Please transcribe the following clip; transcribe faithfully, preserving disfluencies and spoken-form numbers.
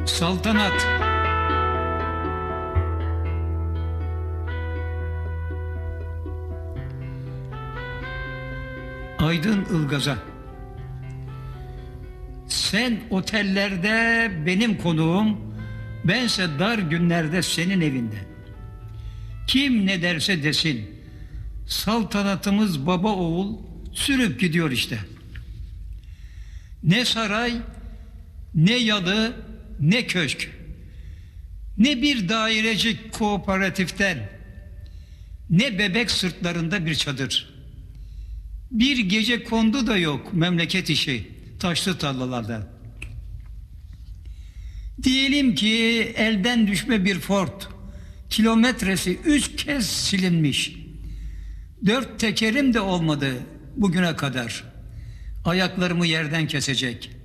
Saltanat. Aydın Ilgaz'a. Sen otellerde benim konuğum, bense dar günlerde senin evinde. Kim ne derse desin, saltanatımız baba oğul sürüp gidiyor işte. Ne saray, ne yalı, ne köşk, ne bir dairecik kooperatiften, ne bebek sırtlarında bir çadır. Bir gece kondu da yok memleket işi taşlı tarlalarda. Diyelim ki elden düşme bir Ford, kilometresi üç kez silinmiş. Dört tekerim de olmadı bugüne kadar. Ayaklarımı yerden kesecek.